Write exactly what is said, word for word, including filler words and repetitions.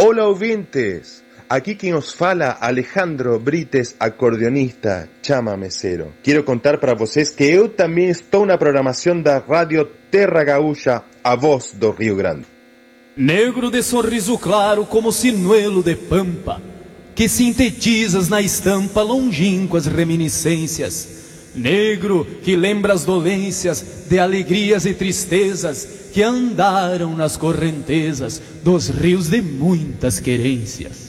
Hola ouvintes, aquí quien os fala Alejandro Brites, acordeonista, chamamecero. Quero contar para vocês que eu também estou na programação da Rádio Terra Gaúcha, a voz do Rio Grande. Negro de sorriso claro como sinuelo de pampa, que sintetizas na estampa longínquas reminiscências. Negro que lembra as dolências de alegrias e tristezas que andaram nas correntezas dos rios de muitas querências.